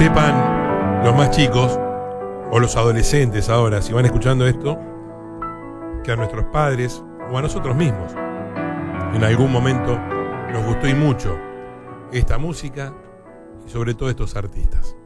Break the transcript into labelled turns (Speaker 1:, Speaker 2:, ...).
Speaker 1: sepan los más chicos o los adolescentes ahora, si van escuchando esto, que a nuestros padres o a nosotros mismos en algún momento nos gustó y mucho esta música y sobre todo estos artistas.